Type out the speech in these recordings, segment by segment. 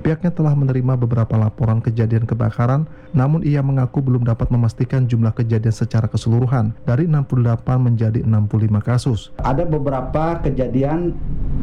Pihaknya telah menerima beberapa laporan kejadian kebakaran, namun ia mengaku belum dapat memastikan jumlah kejadian secara keseluruhan dari 68 menjadi 65 kasus. Ada beberapa kejadian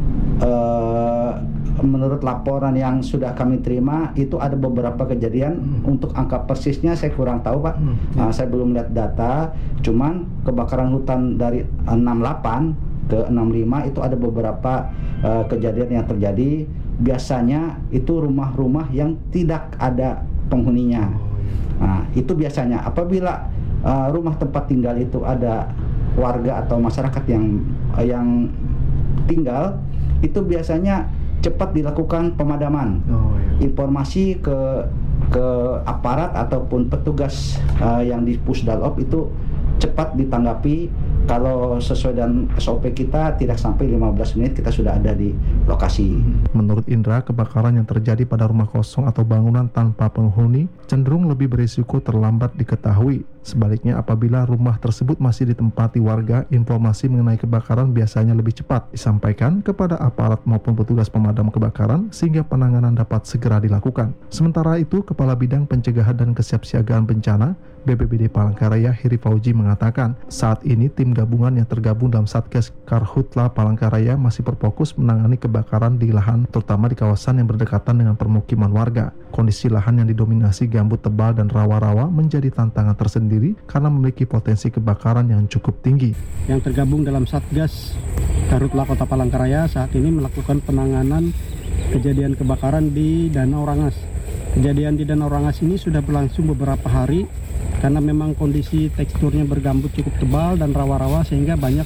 menurut laporan yang sudah kami terima itu ada beberapa kejadian. Untuk angka persisnya saya kurang tahu, Pak. Saya belum lihat data, cuman kebakaran hutan dari 68 ke 65 itu ada beberapa kejadian yang terjadi. Biasanya itu rumah-rumah yang tidak ada penghuninya. Nah, itu biasanya apabila rumah tempat tinggal itu ada warga atau masyarakat yang tinggal, itu biasanya cepat dilakukan pemadaman. Informasi ke aparat ataupun petugas yang di Pusdalop itu cepat ditanggapi. Kalau sesuai dengan SOP kita tidak sampai 15 menit kita sudah ada di lokasi. Menurut Indra, kebakaran yang terjadi pada rumah kosong atau bangunan tanpa penghuni cenderung lebih berisiko terlambat diketahui. Sebaliknya, apabila rumah tersebut masih ditempati warga, informasi mengenai kebakaran biasanya lebih cepat disampaikan kepada aparat maupun petugas pemadam kebakaran sehingga penanganan dapat segera dilakukan. Sementara itu, Kepala Bidang Pencegahan dan Kesiapsiagaan Bencana BPBD Palangkaraya Heri Fauji mengatakan, saat ini tim gabungan yang tergabung dalam Satgas Karhutla Palangkaraya masih berfokus menangani kebakaran di lahan, terutama di kawasan yang berdekatan dengan permukiman warga. Kondisi lahan yang didominasi gambut tebal dan rawa-rawa menjadi tantangan tersendiri karena memiliki potensi kebakaran yang cukup tinggi. Yang tergabung dalam Satgas Karhutla Kota Palangkaraya saat ini melakukan penanganan kejadian kebakaran di Danau Rangas. Kejadian di Danau Rangas ini sudah berlangsung beberapa hari karena memang kondisi teksturnya bergambut cukup tebal dan rawa-rawa sehingga banyak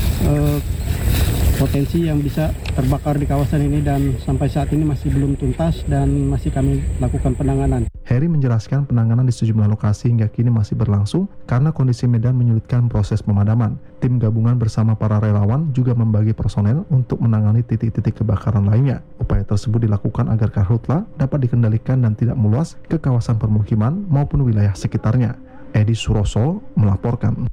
potensi yang bisa terbakar di kawasan ini, dan sampai saat ini masih belum tuntas dan masih kami lakukan penanganan. Heri menjelaskan penanganan di sejumlah lokasi hingga kini masih berlangsung karena kondisi medan menyulitkan proses pemadaman. Tim gabungan bersama para relawan juga membagi personel untuk menangani titik-titik kebakaran lainnya. Upaya tersebut dilakukan agar karhutla dapat dikendalikan dan tidak meluas ke kawasan permukiman maupun wilayah sekitarnya. Edi Suroso melaporkan.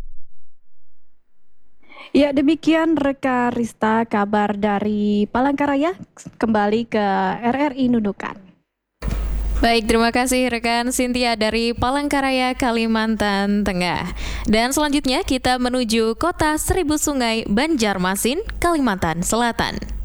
Ya, demikian Reka Rista kabar dari Palangkaraya. Kembali ke RRI Nunukan. Baik, terima kasih rekan Cynthia dari Palangkaraya, Kalimantan Tengah. Dan selanjutnya kita menuju Kota Seribu Sungai, Banjarmasin, Kalimantan Selatan.